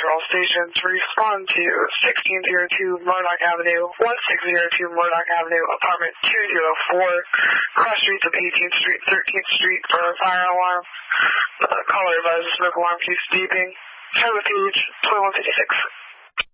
after all stations. Respond to 1602 Murdoch Avenue, 1602 Murdoch Avenue, apartment 204, cross streets of 18th Street, 13th Street for a fire alarm. Caller advises smoke alarm keeps beeping. Have a page 2156.